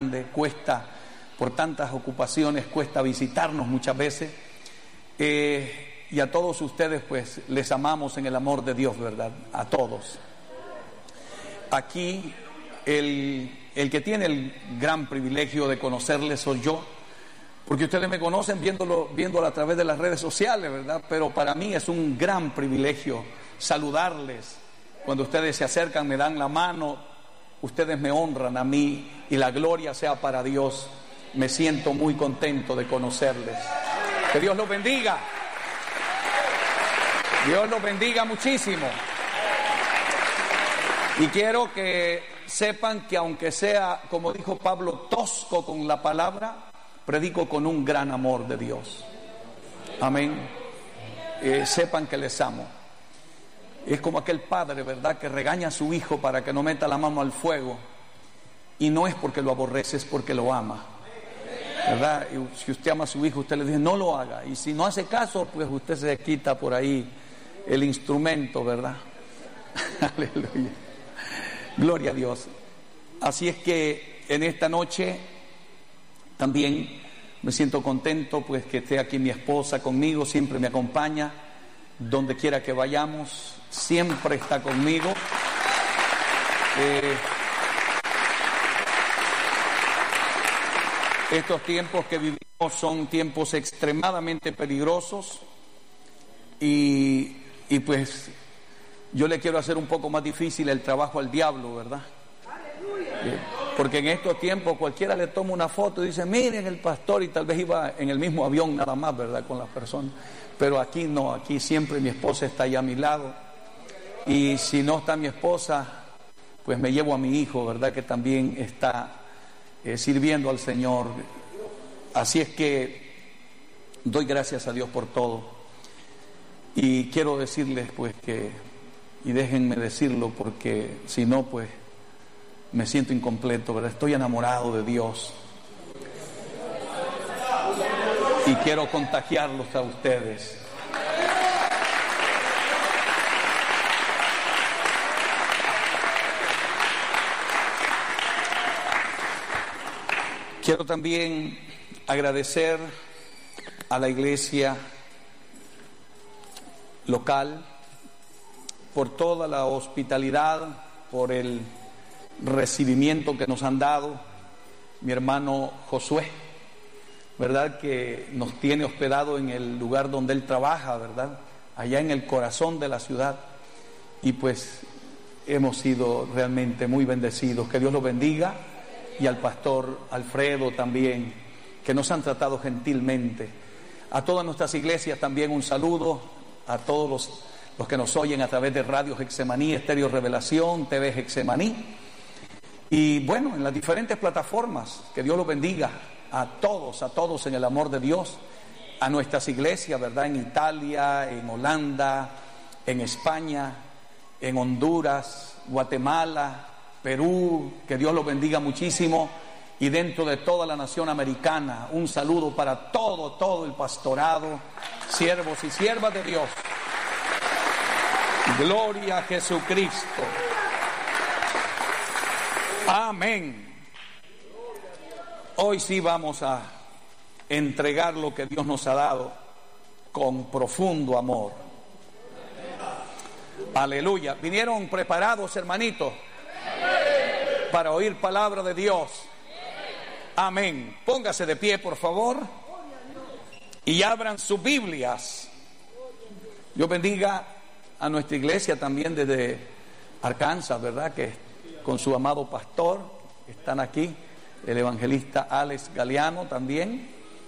grande, cuesta, por tantas ocupaciones, cuesta visitarnos muchas veces. Y a todos ustedes pues les amamos en el amor de Dios, ¿verdad? A todos. Aquí el que tiene el gran privilegio de conocerles soy yo, porque ustedes me conocen viéndolo a través de las redes sociales, ¿verdad? Pero para mí es un gran privilegio saludarles. Cuando ustedes se acercan, me dan la mano, ustedes me honran a mí y la gloria sea para Dios. Me siento muy contento de conocerles. Que Dios los bendiga. Dios los bendiga muchísimo. Y quiero que sepan que aunque sea, como dijo Pablo, tosco con la palabra, predico con un gran amor de Dios. Amén. Sepan que les amo. Es como aquel padre, ¿verdad?, que regaña a su hijo para que no meta la mano al fuego. Y no es porque lo aborrece, es porque lo ama, ¿verdad? Y si usted ama a su hijo, usted le dice, no lo haga. Y si no hace caso, pues usted se quita por ahí el instrumento, ¿verdad? Aleluya. Gloria a Dios. Así es que en esta noche también me siento contento, pues que esté aquí mi esposa conmigo, siempre me acompaña, donde quiera que vayamos, siempre está conmigo. Estos tiempos que vivimos son tiempos extremadamente peligrosos y pues yo le quiero hacer un poco más difícil el trabajo al diablo, ¿verdad? Porque en estos tiempos cualquiera le toma una foto y dice, miren el pastor, y tal vez iba en el mismo avión nada más, ¿verdad?, con las personas. Pero aquí no, aquí siempre mi esposa está ahí a mi lado. Y si no está mi esposa, pues me llevo a mi hijo, ¿verdad?, que también está sirviendo al Señor. Así es que doy gracias a Dios por todo. Y quiero decirles pues que, y déjenme decirlo porque si no pues me siento incompleto, ¿verdad? Estoy enamorado de Dios y quiero contagiarlos a ustedes. Quiero también agradecer a la iglesia local por toda la hospitalidad, por el recibimiento que nos han dado. Mi hermano Josué, ¿verdad?, que nos tiene hospedado en el lugar donde él trabaja, ¿verdad?, allá en el corazón de la ciudad. Y pues hemos sido realmente muy bendecidos. Que Dios los bendiga. Y al pastor Alfredo también, que nos han tratado gentilmente. A todas nuestras iglesias también un saludo, a todos los que nos oyen a través de Radio Getsemaní, Estéreo Revelación, TV Getsemaní. Y bueno, en las diferentes plataformas, que Dios los bendiga a todos en el amor de Dios, a nuestras iglesias, ¿verdad?, en Italia, en Holanda, en España, en Honduras, Guatemala, Perú, que Dios los bendiga muchísimo, y dentro de toda la nación americana, un saludo para todo el pastorado, siervos y siervas de Dios. Gloria a Jesucristo. Amén. Hoy sí vamos a entregar lo que Dios nos ha dado con profundo amor. Aleluya. ¿Vinieron preparados, hermanitos, para oír palabra de Dios? Amén. Póngase de pie, por favor, y abran sus Biblias. Dios bendiga a nuestra iglesia también desde Arkansas, ¿verdad?, que con su amado pastor están aquí, el evangelista Alex Galeano también,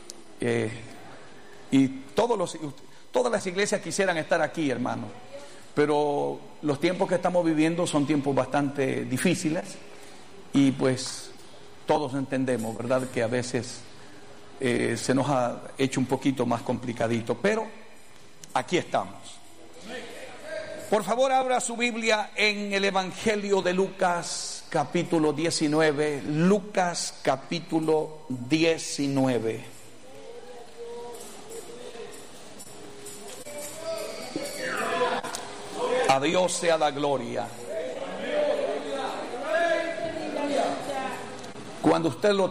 y todas las iglesias quisieran estar aquí, hermano, pero los tiempos que estamos viviendo son tiempos bastante difíciles. Y pues todos entendemos, ¿verdad?, que a veces se nos ha hecho un poquito más complicadito, pero aquí estamos. Por favor, abra su Biblia en el Evangelio de Lucas, capítulo 19. Lucas, capítulo 19. A Dios sea la gloria. Cuando usted lo